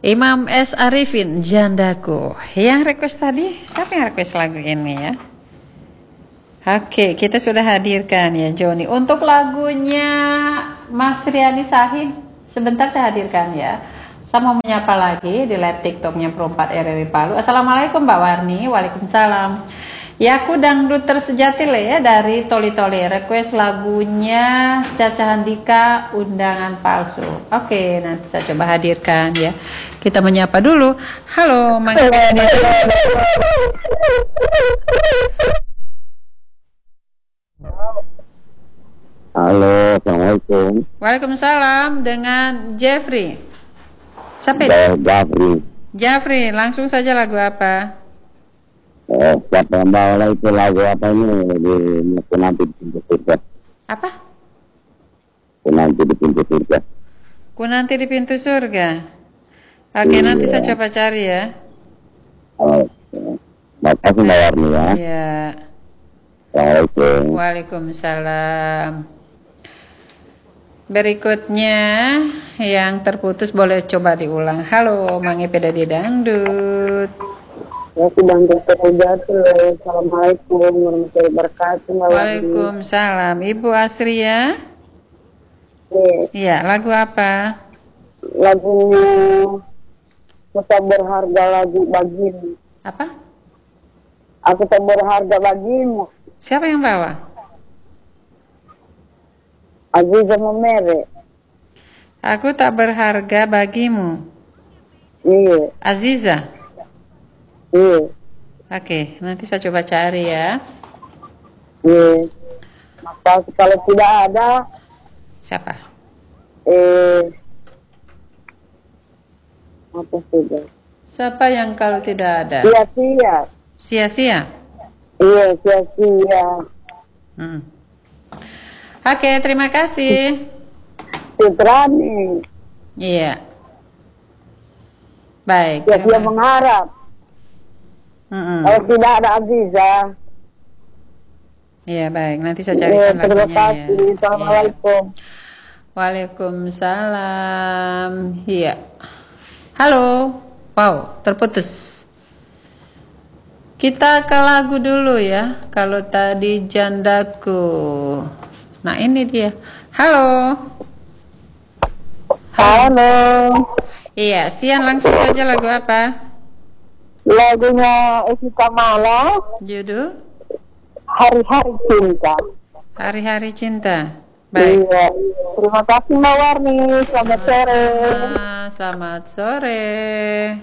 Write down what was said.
Imam S. Arifin, Jandaku. Yang request tadi, siapa yang request lagu ini ya? Oke, kita sudah hadirkan ya Joni. Untuk lagunya Mas Riani Sahid, sebentar saya hadirkan ya. Saya mau menyapa lagi di live TikToknya Pro4 RRI Palu. Assalamualaikum Mbak Warni, waalaikumsalam. Ya aku dangdut tersejati lah ya dari Toli Toli. Request lagunya Caca Handika, Undangan Palsu. Oke, nanti saya coba hadirkan ya. Kita menyapa dulu. Halo, Mang. Halo, assalamualaikum. Waalaikumsalam, dengan Jeffrey. Siapa Jafri. Jeffrey, langsung saja lagu apa? Siapa yang bawa itu lagu apa ini di nanti di pintu surga? Apa? Nanti di pintu surga. Ku nanti di pintu surga. Oke, nanti saya coba cari ya. Makasih Mbak Warni ya. Iya. Assalamualaikum. Waalaikumsalam. Berikutnya yang terputus boleh coba diulang. Halo, Mang Epe dari Dangdut. Ya sedang terjadi. Assalamualaikum warahmatullahi wabarakatuh. Waalaikumsalam. Ibu Asria. Iya, lagu apa? Lagunya Aku berharga lagu bagimu. Apa? Aku tak berharga bagimu. Siapa yang bawa? Aziza Memere. Aku tak berharga bagimu. Iya. Aziza. Iya. Oke, nanti saya coba cari ya. Iya. Maka kalau tidak ada, Siapa? apa sudah? Siapa yang kalau tidak ada? Sia-sia. Sia-sia. Iya, sia-sia. Oke, terima kasih. Fitrani. Iya. Baik. Dia mengharap. Kalau tidak ada Aziza. Iya, baik. Nanti saya carikan Terima lagunya kasih. ya. Assalamualaikum. Waalaikumsalam. Iya. Halo. Wow, terputus. Kita ke lagu dulu ya. Kalau tadi Jandaku. Nah, ini dia. Halo. Halo. Iya, Sian langsung saja lagu apa? Lagunya Esi Kamala. Judul? Hari-hari cinta. Hari-hari cinta. Baik. Iya. Terima kasih Mbak Warni. Selamat sore. Selamat sore.